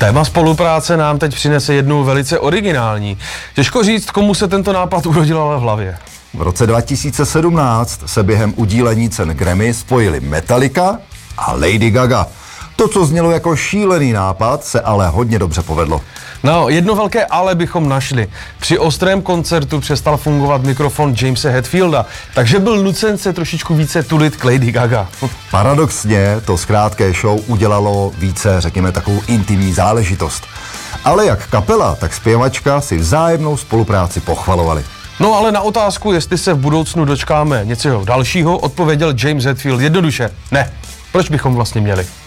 Téma spolupráce nám teď přinese jednu velice originální. Těžko říct, komu se tento nápad urodil ale v hlavě. V roce 2017 se během udílení cen Grammy spojili Metallica a Lady Gaga. To, co znělo jako šílený nápad, se ale hodně dobře povedlo. No, jedno velké ale bychom našli. Při ostrém koncertu přestal fungovat mikrofon Jamese Hetfielda, takže byl nucen se trošičku více tulit k Lady Gaga. Paradoxně to z krátké show udělalo více, řekněme, takovou intimní záležitost. Ale jak kapela, tak zpěvačka si vzájemnou spolupráci pochvalovali. No ale na otázku, jestli se v budoucnu dočkáme něčeho dalšího, odpověděl James Hetfield jednoduše: ne. Proč bychom vlastně měli?